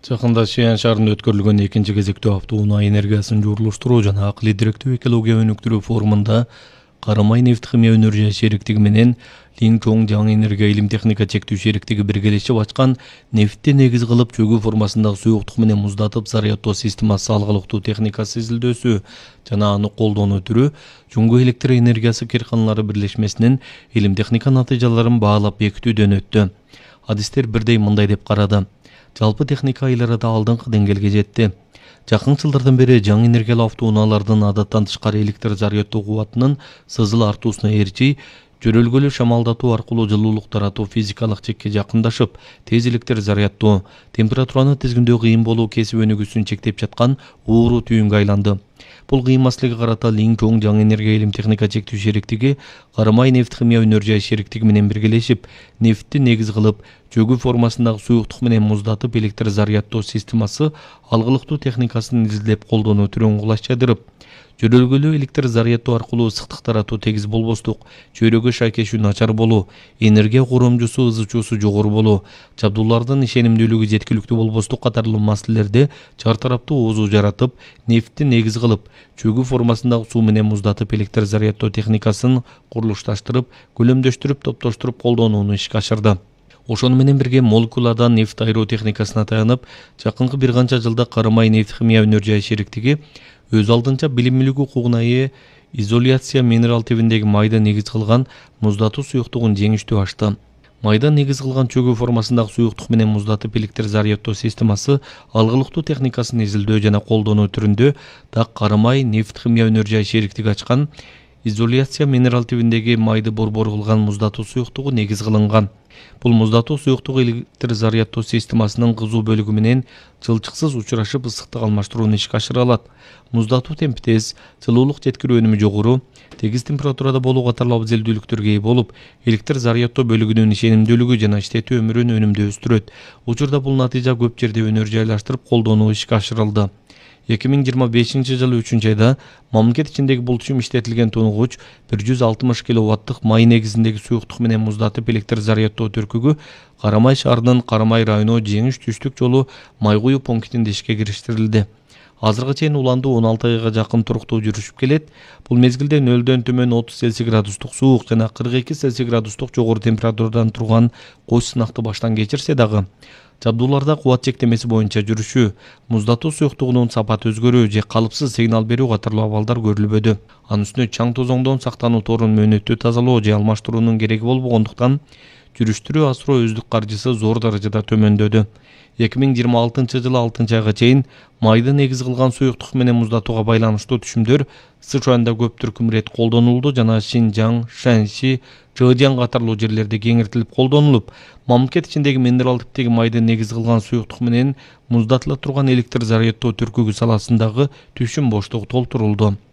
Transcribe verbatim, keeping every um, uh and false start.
Жакында Шиэн шаарында өткөрүлгөн экинчи кезектүү автоунаа энергиясын журулуштуруу жана акылый директүү экология өнүктүрүү форумунда Карамай нефть-химия өнөр шериктиги менен Линчжоу жаңы энергия илим техника чектүү шериктиги биргелешип ачкан нефтти негиз кылып чөгүү формасындагы суюктук менен муздатып зарядтоо системасы алгылыктуу техникасы изилдөөсү жана аны колдонуу түрү Жуңгу электр энергиясы кирканалары бирлешмесинин илим техника натыйжаларын баалап бекитүүдөн өттү. Адистер бирдей мындай деп карады. Жалпы техника эл арада алдыңкы деңгээлге жетти. Жакын жылдардан бери жаңы энергиялуу автоунаалардын адаттан тышкары электр зарядтоо кубатынын сызыл артуусуна ээрчи жөрөлгөлүү шамалдатуу аркылуу жылуулук таратуу физикалык чекке жакындашып, тез электр зарядтоо, температураны тизгиндөө кыйын болуу кесип өнүгүүсүн чектеп жаткан оору түйүнгө айланды. Бул кыйын маселеге карата Линчжоу жаңы энергия илим техника чектүү шериктиги Карамай нефть-химия өнөр шериктиги менен биргелешип, нефтти негиз кылып, чөгүү формасындагы суюктук менен муздатып электр зарядтоо системасы алгылыктуу техникасын изилдеп колдонуу түрүн кулаччадырып, жөрөлгөлүү электр зарядтоо аркылуу ысыктык таратуу тегиз болбостук, чөйрөгө шайкешүү начар болуу, энергия коромжусу ызычуусу жогору болуу, жабдуулардын ишенимдүүлүгү жеткиликтүү болбостук катарлуу маселелерде чар тараптуу оозу жаратып, нефтти негиз кылып, чөгүү формасындагы суу менен муздатып электр зарядтоо техникасын курулушташтырып, көлөмдөштүрүп, топтоштуруп колдонууну ишке ашырды. Ошону менен бирге молекуладан нефть айыруу техникасына таянып, жакынкы бир канча жылда Карамай нефть-химия өнөр шериктиги өз алдынча билимилик укугуна ээ изоляция минерал тибиндеги майда негиз кылган муздатуу суюктугун жеңиштүү ачты. Майда негиз кылган чөгүү формасындагы суюктук менен муздатып электр зарядтоо системасы алгылыктуу техникасын изилдөө жана колдонуу түрүндө так Карамай нефть-химия өнөр шериктиги ачкан изоляция минерал тибиндеги майды борбор кылган муздатуу суюктугу негиз кылынган. Бул муздатуу суюктугу электр зарядтоо системасынын кызуу бөлүгү менен жылчыксыз учурашып ысыктык алмаштырууну ишке ашыра алат. Муздатуу темпи тез, жылуулук жеткирүү өнүмү жогору, тегиз температурада болуу катарлуу абзелдүүлүктөргө ээ болуп, электр зарядтоо бөлүгүнүн ишенимдүүлүгү жана иштетүү өмүрүн өнүмдүү өстүрөт. Учурда бул натыйжа көп жерде өнөр жайлаштырып колдонуу ишке ашырылды. эки миң жыйырма бешинчи жылы үчүнчү айда мамлекет ичиндеги булчум иштетилген тунугуч бир жүз алтымыш киловаттык май негизиндеги суюктук менен муздатып электр зарядтоо түркүгү Карамай шаарынын Карамай району Жеңиш түштүк жолу май куюу пунктинде ишке кириштирилди. Азыркы чейин уланды он алты айга жакын туруктуу жүрүшүп келет. Бул мезгилде нөлдөн төмөн отуз цельсий градустук суук жана кырк эки цельсий градустук жогору температурадан турган коч сынакты баштан кечирсе дагы жабдууларда кубат чектемеси боюнча жүрүшүү, муздатуу суюктугунун сапаты өзгөрүү же калыпсыз сигнал берүү катарлуу абалдар көрүлбөдү. Анын үстүнө чаң тозоңдон сактануу торун мөөнөттүү тазалоо же алмаштыруунун кереги болбогондуктан жүрүштүрүү асыроо өздүк каржысы зор даражада төмөндөдү. эки миң жыйырма алтынчы жылы алтынчы айга чейин майды негиз кылган суюктук менен муздатууга байланыштуу түшүмдөр Сычуанда көп түркүм ирет колдонулду жана Шинжаң, Шаньси, Чжэцзян катарлуу жерлерде кеңиртилип колдонулуп, мамлекет ичиндеги минерал типтеги майды негиз кылган суюктук менен муздатыла турган электр зарядтоо түркүгү саласындагы түшүм боштугу толтурулду.